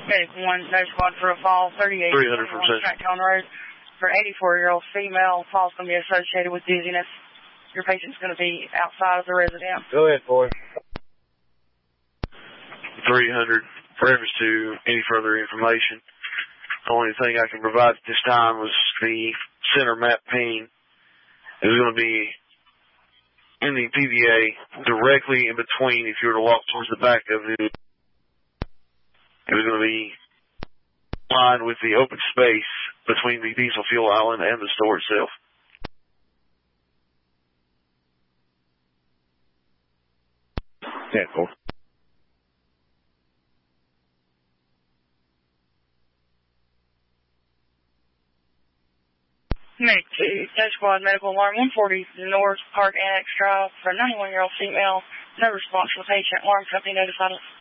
Medic 1, no squad for a fall, 38 from Tracktown Road. For 84-year-old female, fall's going to be associated with dizziness. Your patient's going to be outside of the residence. Go ahead, boy. 300, reference to any further information. The only thing I can provide at this time was the center map ping. It was going to be in the PVA directly in between if you were to walk towards the back of it. It was going to be lined with the open space between the diesel fuel island and the store itself. Yeah, cool. Medic 2, no squad, medical alarm 140 North Park Annex Drive for a 91-year-old female. No response from the patient. Alarm company notified us.